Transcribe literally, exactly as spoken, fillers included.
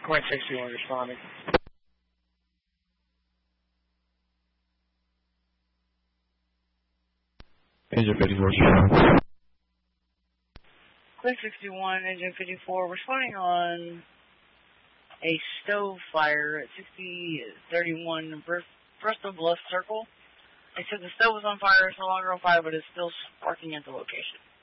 Queen sixty-one responding. Agent fifty-four responding. Queen sixty-one, Agent fifty-four, responding on a stove fire at sixty thirty-one Bristol Bluff Circle. They said the stove was on fire, it's no longer on fire, but it's still sparking at the location.